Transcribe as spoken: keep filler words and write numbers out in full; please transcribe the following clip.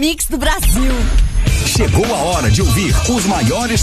mix do Brasil. Chegou a hora de ouvir os maiores